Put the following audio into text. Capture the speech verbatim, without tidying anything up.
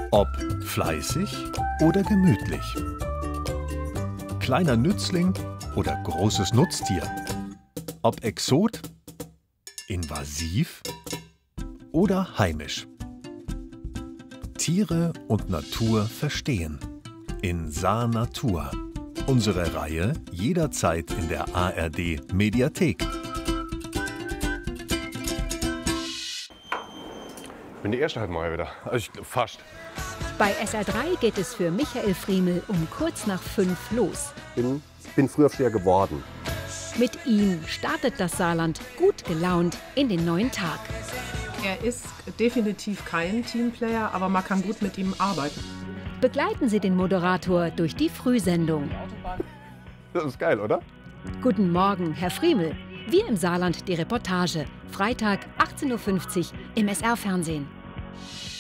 Ob fleißig oder gemütlich. Kleiner Nützling oder großes Nutztier. Ob Exot, invasiv oder heimisch. Tiere und Natur verstehen. In Sa Natur. Unsere Reihe jederzeit in der A R D Mediathek. Ich bin die erste halt mal wieder. Also ich, fast. Bei S R drei geht es für Michael Friemel um kurz nach fünf los. Bin, bin Frühaufsteher geworden. Mit ihm startet das Saarland gut gelaunt in den neuen Tag. Er ist definitiv kein Teamplayer, aber man kann gut mit ihm arbeiten. Begleiten Sie den Moderator durch die Frühsendung. Das ist geil, oder? Guten Morgen, Herr Friemel. Wir im Saarland die Reportage. Freitag, achtzehn Uhr fünfzig im S R-Fernsehen.